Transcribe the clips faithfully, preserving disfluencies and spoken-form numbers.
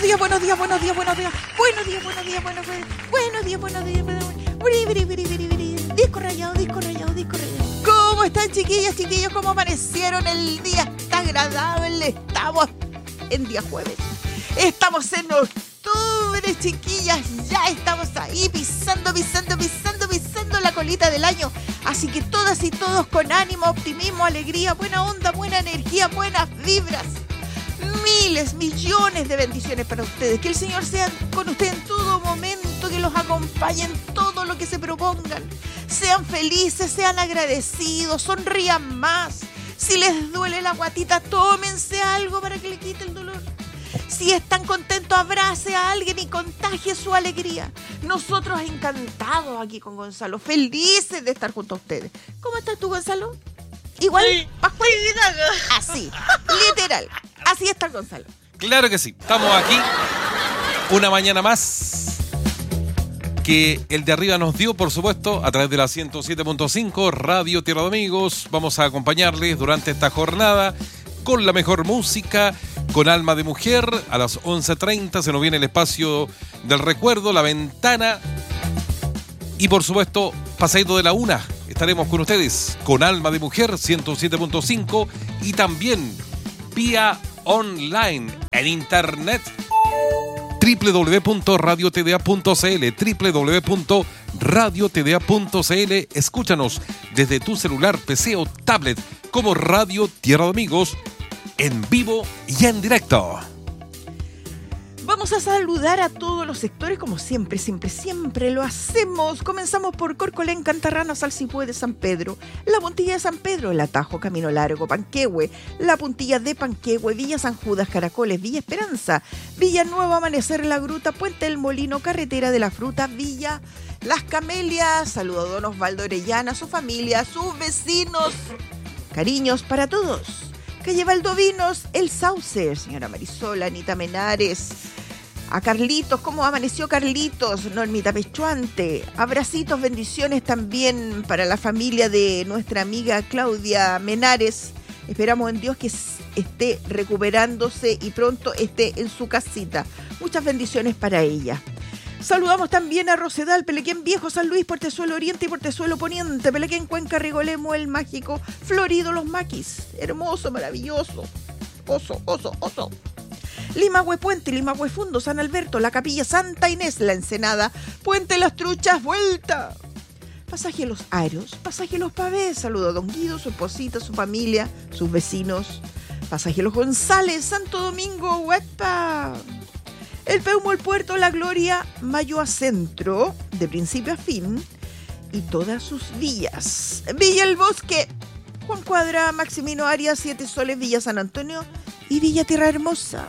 días, buenos días, buenos días, buenos días. Buenos días, buenos días, buenos días. Buenos días, buenos días, buenos días. Disco rayado, disco rayado, disco rayado. ¿Cómo están, chiquillas, chiquillos? ¿Cómo amanecieron? El día está agradable. Estamos en día jueves. Estamos en octubre, chiquillas. Ya estamos ahí pisando, pisando, pisando, pisando la colita del año. Así que todas y todos con ánimo, optimismo, alegría, buena onda, buena energía, buenas vibras. Miles, millones de bendiciones para ustedes. Que el Señor sea con ustedes en todo momento, que los acompañe en todo lo que se propongan. Sean felices, sean agradecidos, sonrían más. Si les duele la guatita, tómense algo para que le quite el dolor. Si están contentos, abrace a alguien y contagie su alegría. Nosotros encantados aquí con Gonzalo, felices de estar junto a ustedes. ¿Cómo estás tú, Gonzalo? Igual, sí, Pascual. Así, literal. Así está Gonzalo. Claro que sí. Estamos aquí una mañana más que el de arriba nos dio, por supuesto, a través de la ciento siete punto cinco Radio Tierra de Amigos. Vamos a acompañarles durante esta jornada con la mejor música, con Alma de Mujer. A las once treinta se nos viene el espacio del recuerdo, La Ventana. Y por supuesto, pasadito de la una, estaremos con ustedes con Alma de Mujer, ciento siete punto cinco, y también vía online en internet doble u doble u doble u punto radio t d a punto c l doble u doble u doble u punto radio t d a punto c l. Escúchanos desde tu celular, P C o tablet como Radio Tierra de Amigos, en vivo y en directo. Vamos a saludar a todos los sectores, como siempre, siempre, siempre lo hacemos. Comenzamos por Corcolén, Cantarrana, Salsipué de San Pedro, La Puntilla de San Pedro, El Atajo, Camino Largo, Panquehue, La Puntilla de Panquehue, Villa San Judas, Caracoles, Villa Esperanza, Villa Nueva, Amanecer, La Gruta, Puente del Molino, Carretera de la Fruta, Villa Las Camelias. Saludo a don Osvaldo Orellana, su familia, sus vecinos. Cariños para todos. Calle Valdovinos, El Sauce, señora Marisol, Anita Menares. A Carlitos, ¿cómo amaneció Carlitos? Normita Pechuante. Abracitos, bendiciones también para la familia de nuestra amiga Claudia Menares. Esperamos en Dios que esté recuperándose y pronto esté en su casita. Muchas bendiciones para ella. Saludamos también a Rosedal, Pelequén Viejo, San Luis, Portezuelo Oriente y Portezuelo Poniente, Pelequén, Cuenca, Rigolemo, El Mágico, Florido, Los Maquis. Hermoso, maravilloso. Oso, oso, oso. Limahue Puente, Limahue Fundo, San Alberto, La Capilla, Santa Inés, La Ensenada, Puente Las Truchas, Vuelta. Pasaje Los Aros, Pasaje Los Pavés. Saludo a don Guido, su esposita, su familia, sus vecinos. Pasaje Los González, Santo Domingo, Huepa. El Peumo, El Puerto, La Gloria, Mayoa Centro, de principio a fin, y todas sus villas. Villa El Bosque, Juan Cuadra, Maximino Arias, Siete Soles, Villa San Antonio y Villa Tierra Hermosa.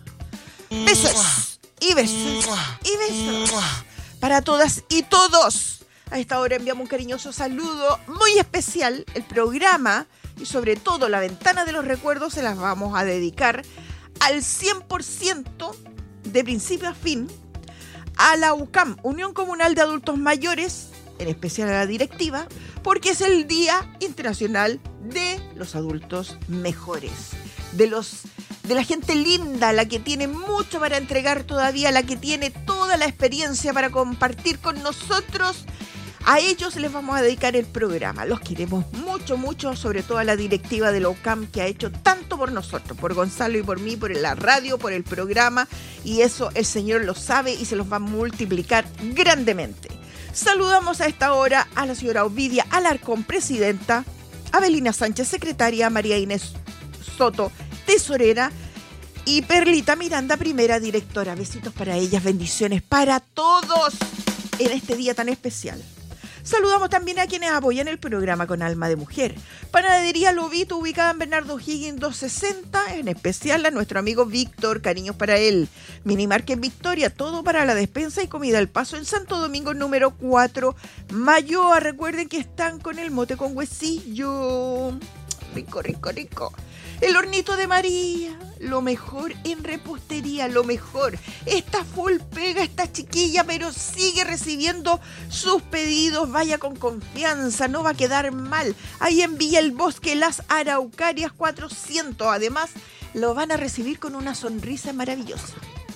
Besos y besos y besos para todas y todos. A esta hora enviamos un cariñoso saludo muy especial. El programa y sobre todo La Ventana de los Recuerdos se las vamos a dedicar al cien por ciento de principio a fin a la U C A M, Unión Comunal de Adultos Mayores, en especial a la directiva, porque es el Día Internacional de los Adultos Mejores, de los de la gente linda, la que tiene mucho para entregar todavía, la que tiene toda la experiencia para compartir con nosotros. A ellos les vamos a dedicar el programa. Los queremos mucho, mucho, sobre todo a la directiva de la U C A M, que ha hecho tanto por nosotros, por Gonzalo y por mí, por la radio, por el programa, y eso el Señor lo sabe y se los va a multiplicar grandemente. Saludamos a esta hora a la señora Ovidia Alarcón, presidenta, a Belina Sánchez, secretaria, María Inés Soto, tesorera, y Perlita Miranda, primera directora. Besitos para ellas, bendiciones para todos en este día tan especial. Saludamos también a quienes apoyan el programa con Alma de Mujer. Panadería Lobito, ubicada en Bernardo Higgins doscientos sesenta, en especial a nuestro amigo Víctor, cariños para él. Minimarket Victoria, todo para la despensa y comida al paso en Santo Domingo número cuatro, Mayoa. Recuerden que están con el mote con huesillo. Rico, rico, rico. El Hornito de María, lo mejor en repostería, lo mejor. Está full pega esta chiquilla, pero sigue recibiendo sus pedidos. Vaya con confianza, no va a quedar mal. Ahí en Villa El Bosque, Las Araucarias cuatrocientos. Además, lo van a recibir con una sonrisa maravillosa.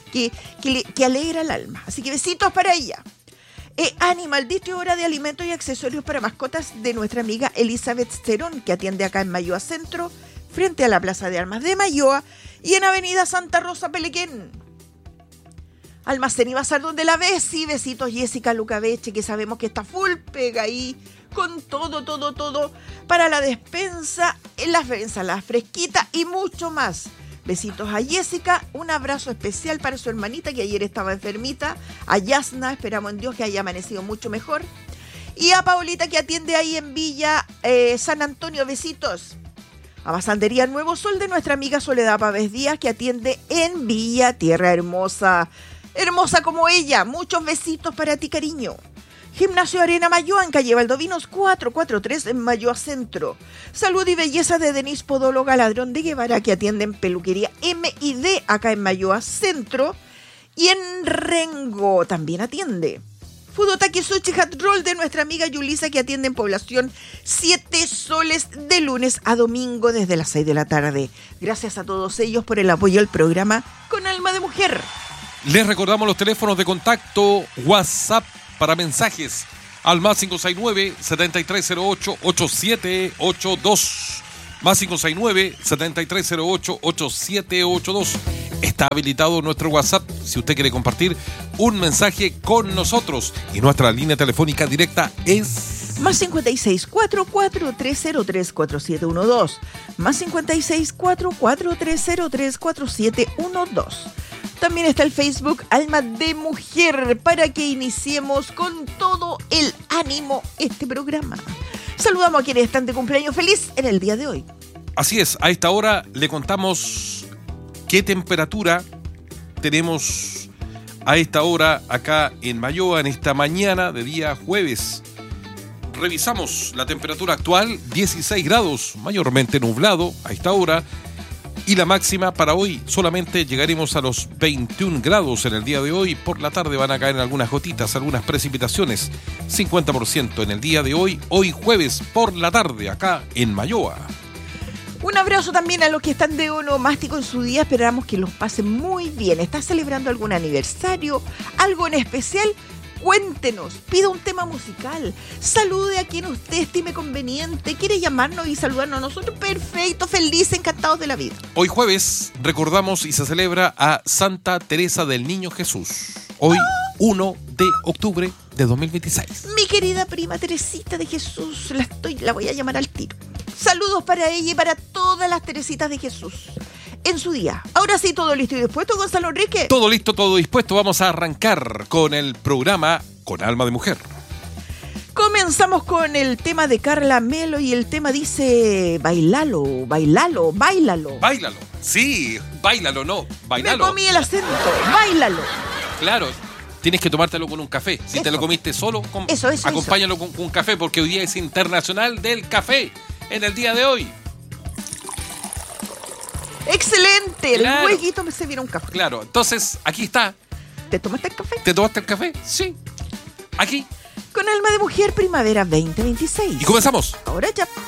que, que, le, que alegra el alma. Así que besitos para ella. Eh, Animal Distribuidora de alimentos y accesorios para mascotas de nuestra amiga Elizabeth Cerón, que atiende acá en Mayoa Centro, frente a la Plaza de Armas de Mayoa y en Avenida Santa Rosa Pelequén. Almacén y Bazar donde la ves, y besitos Jessica Lucabeche, que sabemos que está full pega ahí, con todo, todo, todo, para la despensa, en las ensaladas fresquitas y mucho más. Besitos a Jessica, un abrazo especial para su hermanita que ayer estaba enfermita, a Yasna, esperamos en Dios que haya amanecido mucho mejor, y a Paulita que atiende ahí en Villa eh, San Antonio, besitos. A Basandería Nuevo Sol de nuestra amiga Soledad Pávez Díaz, que atiende en Villa Tierra Hermosa, hermosa como ella, muchos besitos para ti, cariño. Gimnasio Arena Mayoa en calle Valdovinos cuatrocientos cuarenta y tres en Mayoa Centro. Salud y belleza de Denise Podóloga Ladrón de Guevara, que atiende en Peluquería M y D acá en Mayoa Centro. Y en Rengo también atiende. Fudotaki Sushi Hat Roll de nuestra amiga Yulisa, que atiende en Población Siete Soles de lunes a domingo desde las seis de la tarde. Gracias a todos ellos por el apoyo al programa Con Alma de Mujer. Les recordamos los teléfonos de contacto WhatsApp para mensajes al más cinco seis nueve, siete tres cero ocho, ocho siete ocho dos. Más cinco seis nueve, siete tres cero ocho, ocho siete ocho dos. Está habilitado nuestro WhatsApp si usted quiere compartir un mensaje con nosotros. Y nuestra línea telefónica directa es... Más cinco seis cuatro cuatro tres cero tres cuatro siete uno dos. Más cinco seis cuatro cuatro tres cero tres cuatro siete uno dos. También está el Facebook Alma de Mujer para que iniciemos con todo el ánimo este programa. Saludamos a quienes están de cumpleaños feliz en el día de hoy. Así es, a esta hora le contamos qué temperatura tenemos a esta hora acá en Mayoa en esta mañana de día jueves. Revisamos la temperatura actual, dieciséis grados, mayormente nublado a esta hora. Y la máxima para hoy solamente llegaremos a los veintiún grados en el día de hoy. Por la tarde van a caer algunas gotitas, algunas precipitaciones. cincuenta por ciento en el día de hoy, hoy jueves por la tarde acá en Mayoa. Un abrazo también a los que están de onomástico en su día. Esperamos que los pasen muy bien. ¿Está celebrando algún aniversario? ¿Algo en especial? Cuéntenos, pida un tema musical, salude a quien usted estime conveniente, quiere llamarnos y saludarnos a nosotros, perfecto, felices, encantados de la vida. Hoy jueves recordamos y se celebra a Santa Teresa del Niño Jesús, hoy primero de octubre de dos mil veintiséis. Mi querida prima Teresita de Jesús, la, estoy, la voy a llamar al tiro. Saludos para ella y para todas las Teresitas de Jesús en su día. Ahora sí, todo listo y dispuesto, Gonzalo Enrique. Todo listo, todo dispuesto. Vamos a arrancar con el programa Con Alma de Mujer. Comenzamos con el tema de Carla Melo y el tema dice bailalo, bailalo, bailalo. Bailalo, sí, bailalo, no, bailalo. Me comí el acento, bailalo. Claro, tienes que tomártelo con un café. Si Eso. te lo comiste solo, com- Eso, eso, acompáñalo con, con un café, porque hoy día es internacional del café en el día de hoy. Excelente, Claro. el huequito me serviría un café. Claro, entonces aquí está. ¿Te tomaste el café? ¿Te tomaste el café? Sí. Aquí. Con Alma de Mujer Primavera veinte veintiséis. Y comenzamos. Ahora ya.